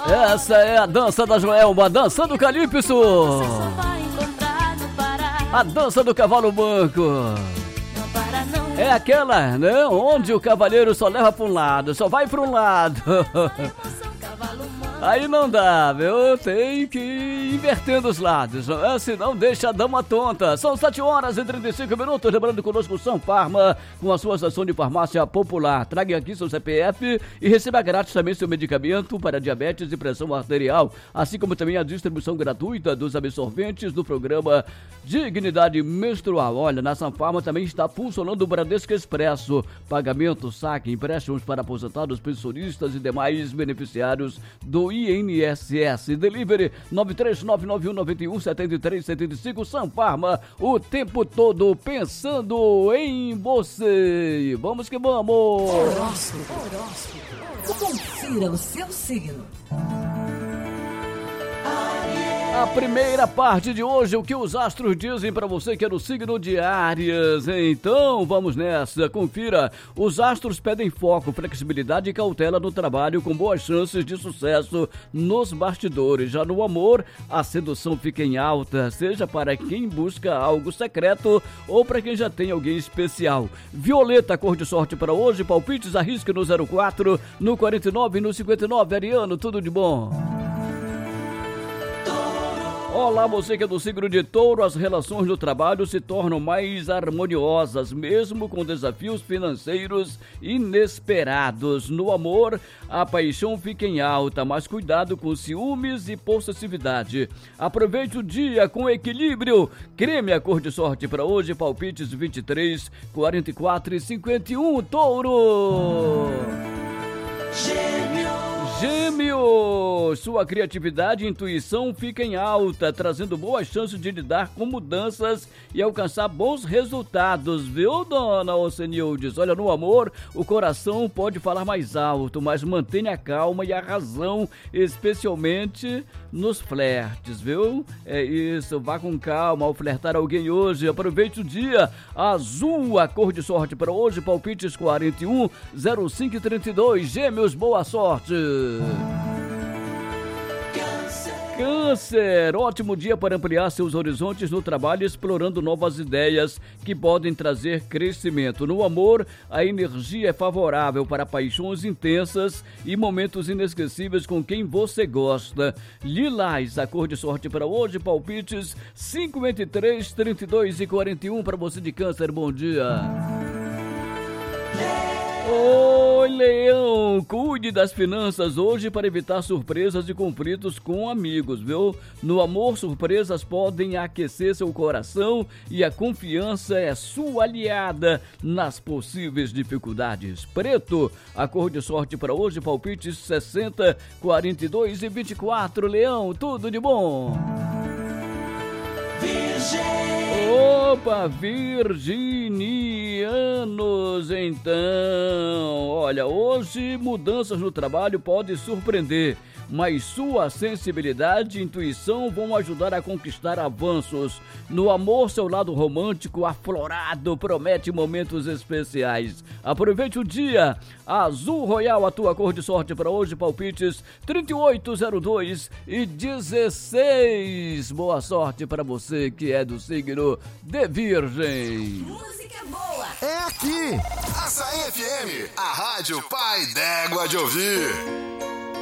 Essa é a dança da Joelma, dançando o Calypso. A dança do cavalo manco. É aquela, né, onde o cavaleiro só leva para um lado, só vai para um lado. Aí não dá, viu? Tem que ir invertendo os lados, senão deixa a dama tonta. São 7h35. Lembrando conosco São Farma, com a sua estação de farmácia popular. Traga aqui seu CPF e receba grátis também seu medicamento para diabetes e pressão arterial, assim como também a distribuição gratuita dos absorventes do programa Dignidade Menstrual. Olha, na São Farma também está funcionando o Bradesco Expresso. Pagamento, saque, empréstimos para aposentados, pensionistas e demais beneficiários do INSS. Delivery 93991917375. São Farma, o tempo todo pensando em você. Vamos que vamos. Horóscopo. Confira o seu signo. A primeira parte de hoje, o que os astros dizem para você que é do signo de Áries. Então, vamos nessa. Confira. Os astros pedem foco, flexibilidade e cautela no trabalho, com boas chances de sucesso nos bastidores. Já no amor, a sedução fica em alta, seja para quem busca algo secreto ou para quem já tem alguém especial. Violeta, cor de sorte para hoje. Palpites, arrisque no 04, no 49 e no 59. Ariano, tudo de bom. Olá, você que é do signo de Touro, as relações no trabalho se tornam mais harmoniosas, mesmo com desafios financeiros inesperados. No amor, a paixão fica em alta, mas cuidado com ciúmes e possessividade. Aproveite o dia com equilíbrio. Creme, a cor de sorte para hoje, palpites 23, 44 e 51, Touro. Gêmeos, sua criatividade e intuição fica em alta, trazendo boas chances de lidar com mudanças e alcançar bons resultados, viu, dona Ocenildes? Olha, no amor, o coração pode falar mais alto, mas mantenha a calma e a razão, especialmente nos flertes, viu? É isso, vá com calma ao flertar alguém hoje. Aproveite o dia. Azul, a cor de sorte para hoje, palpites 41, 05 e 32. Gêmeos, boa sorte. Câncer, ótimo dia para ampliar seus horizontes no trabalho, explorando novas ideias que podem trazer crescimento. No amor, a energia é favorável para paixões intensas e momentos inesquecíveis com quem você gosta. Lilás, a cor de sorte para hoje, palpites 5, 23, 32 e 41 para você de Câncer, bom dia. Oi, Leão, cuide das finanças hoje para evitar surpresas e conflitos com amigos, viu? No amor, surpresas podem aquecer seu coração e a confiança é sua aliada nas possíveis dificuldades. Preto, a cor de sorte para hoje, palpites 60, 42 e 24, Leão, tudo de bom. Opa, virginianos, então, olha, hoje mudanças no trabalho podem surpreender, mas sua sensibilidade e intuição vão ajudar a conquistar avanços. No amor, seu lado romântico aflorado promete momentos especiais. Aproveite o dia. Azul Royal, a tua cor de sorte para hoje, palpites 38, 02 e 16. Boa sorte para você que é do signo de Virgem. Música boa É aqui, Açaí FM, a rádio pai d'égua de ouvir.